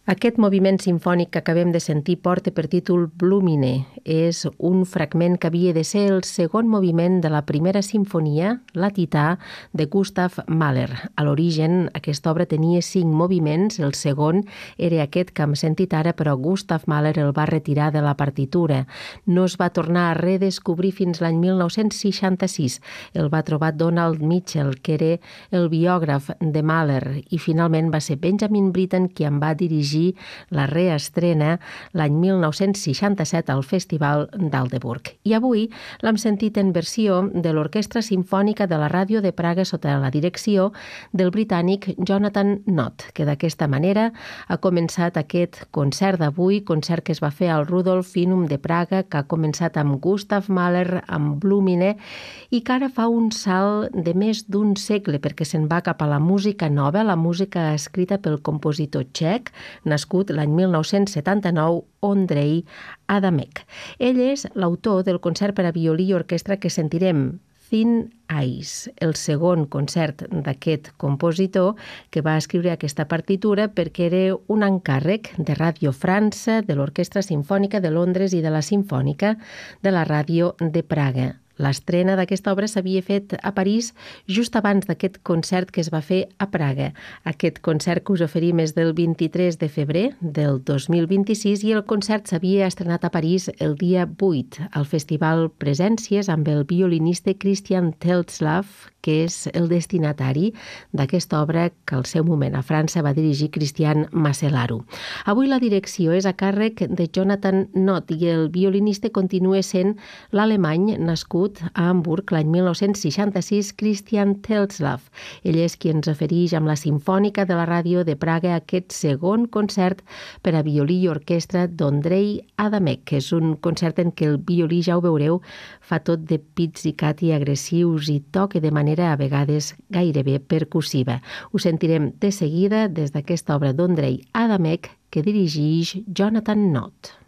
Aquest moviment simfònic que acabem de sentir porta per títol Blumine. És un fragment que havia de ser el segon moviment de la primera simfonia, La Tità, de Gustav Mahler. A l'origen, aquesta obra tenia 5 moviments, el segon era aquest que hem sentit ara, però Gustav Mahler el va retirar de la partitura. No es va tornar a redescobrir fins l'any 1966. El va trobar Donald Mitchell, que era el biògraf de Mahler, i finalment va ser Benjamin Britten qui en va dirigir la reestrena l'any 1967 al Festival d'Aldeburg. I avui l'hem sentit en versió de l'Orquestra Simfònica de la Ràdio de Praga sota la direcció del britànic Jonathan Nott, que d'aquesta manera ha començat aquest concert d'avui, concert que es va fer al Rudolfinum de Praga, que ha començat amb Gustav Mahler, amb Blumine, i que ara fa un salt de més d'un segle perquè se'n va cap a la música nova, la música escrita pel compositor txec, nascut l'any 1979, Ondřej Adamek. Ell és l'autor del concert per a violí i orquestra que sentirem, Thin Ice, el segon concert d'aquest compositor que va escriure aquesta partitura perquè era un encàrrec de Ràdio França, de l'Orquestra Simfònica de Londres i de la Simfònica de la Ràdio de Praga. L'estrena d'aquesta obra s'havia fet a París just abans d'aquest concert que es va fer a Praga. Aquest concert que us oferim és del 23 de febrer del 2026 i el concert s'havia estrenat a París el dia 8 al Festival Presències amb el violinista Christian Tetzlaff, que és el destinatari d'aquesta obra que al seu moment a França va dirigir Christian Masellaro. Avui la direcció és a càrrec de Jonathan Nott i el violinista continua sent l'alemany nascut a Hamburg l'any 1966, Christian Tetzlaff. Ell és qui ens ofereix amb la Simfònica de la Ràdio de Praga aquest segon concert per a violí i orquestra d'Ondřej Adamek, que és un concert en què el violí, ja ho veureu, fa tot de pizzicat i agressius i toca de manera a vegades gairebé percussiva. Ho sentirem de seguida des d'aquesta obra d'Ondřej Adamek que dirigeix Jonathan Nott.